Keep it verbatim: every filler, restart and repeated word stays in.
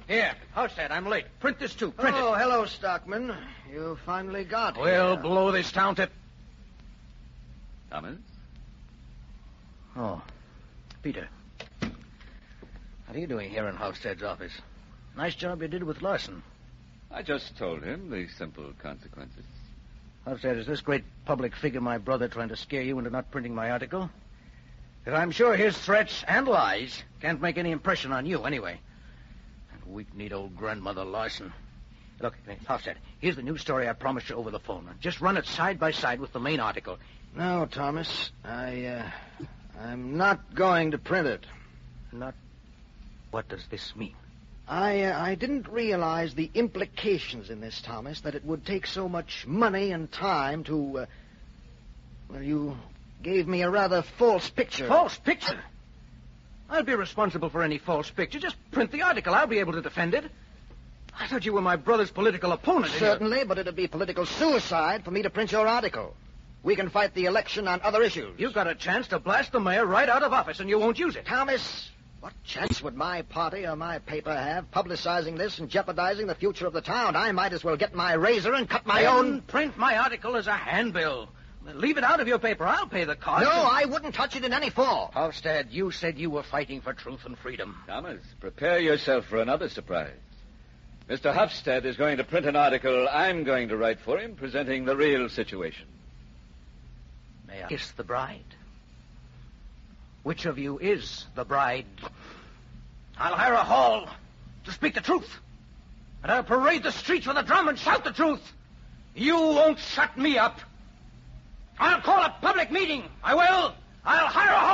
Here, Halstead, I'm late. Print this too. Print oh, it. hello, Stockman. You finally got here. We'll blow this town to... Thomas? Oh, Peter. What are you doing here in Halstead's office? Nice job you did with Larson. I just told him the simple consequences. Halstead, is this great public figure my brother trying to scare you into not printing my article? Because I'm sure his threats and lies can't make any impression on you anyway. That weak-kneed old grandmother Larson. Look, Halstead, here's the news story I promised you over the phone. Just run it side by side with the main article. No, Thomas, I, uh, I'm not going to print it. Not... What does this mean? I, uh, I didn't realize the implications in this, Thomas, that it would take so much money and time to, uh, well, you gave me a rather false picture. False picture? I'll be responsible for any false picture. Just print the article. I'll be able to defend it. I thought you were my brother's political opponent. Certainly, but it'd be political suicide for me to print your article. We can fight the election on other issues. You've got a chance to blast the mayor right out of office, and you won't use it. Thomas, what chance would my party or my paper have publicizing this and jeopardizing the future of the town? I might as well get my razor and cut my then own... print my article as a handbill. Leave it out of your paper. I'll pay the cost. No, I wouldn't touch it in any form. Halstead, you said you were fighting for truth and freedom. Thomas, prepare yourself for another surprise. Mister Hofstad is going to print an article I'm going to write for him, presenting the real situation. May I kiss the bride? Which of you is the bride? I'll hire a hall to speak the truth. And I'll parade the streets with a drum and shout the truth. You won't shut me up. I'll call a public meeting. I will. I'll hire a hall.